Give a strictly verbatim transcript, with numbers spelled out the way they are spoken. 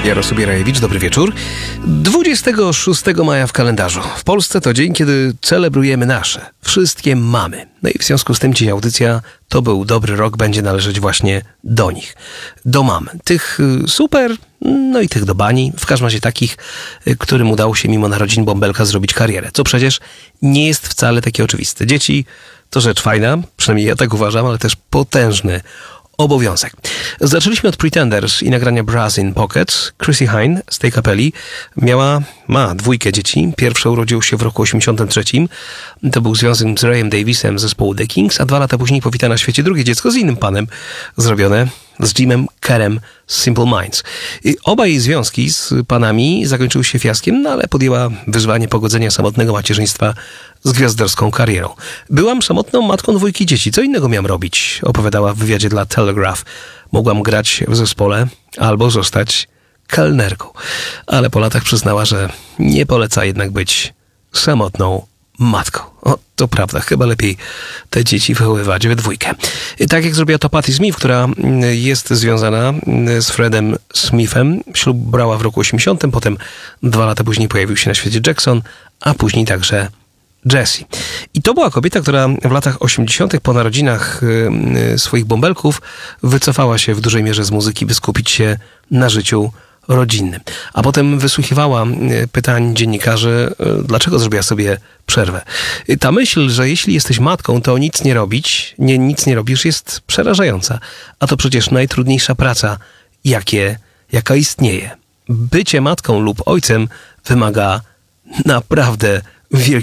Jarosław Bierajewicz, dobry wieczór. dwudziestego szóstego maja w kalendarzu. W Polsce to dzień, kiedy celebrujemy nasze, wszystkie mamy. No i w związku z tym dzisiaj audycja To był dobry rok będzie należeć właśnie do nich. Do mam. Tych super, no i tych do bani. W każdym razie takich, którym udało się mimo narodzin bąbelka zrobić karierę. Co przecież nie jest wcale takie oczywiste. Dzieci to rzecz fajna, przynajmniej ja tak uważam, ale też potężny obowiązek. Zaczęliśmy od Pretenders i nagrania Brass in Pockets. Chrissie Hynde z tej kapeli miała, ma dwójkę dzieci. Pierwsze urodziło się w roku osiemdziesiątym trzecim. To był związek z Rayem Davisem z zespołu The Kings, a dwa lata później powita na świecie drugie dziecko z innym panem, zrobione z Jimem Kerrem z Simple Minds. I obaj związki z panami zakończyły się fiaskiem, no ale podjęła wyzwanie pogodzenia samotnego macierzyństwa z gwiazdorską karierą. Byłam samotną matką dwójki dzieci. Co innego miałam robić? Opowiadała w wywiadzie dla Telegraph. Mogłam grać w zespole albo zostać kelnerką. Ale po latach przyznała, że nie poleca jednak być samotną matką. O, to prawda, chyba lepiej te dzieci wychowywać we dwójkę. I tak jak zrobiła to Patti Smith, która jest związana z Fredem Smithem. Ślub brała w roku osiemdziesiątym, potem dwa lata później pojawił się na świecie Jackson, a później także Jessie. I to była kobieta, która w latach osiemdziesiątych po narodzinach swoich bąbelków wycofała się w dużej mierze z muzyki, by skupić się na życiu rodzinnym. A potem wysłuchiwała pytań dziennikarzy, dlaczego zrobiła sobie przerwę. Ta myśl, że jeśli jesteś matką, to nic nie robić, nie, nic nie robisz, jest przerażająca. A to przecież najtrudniejsza praca, jakie, jaka istnieje. Bycie matką lub ojcem wymaga naprawdę wielkiego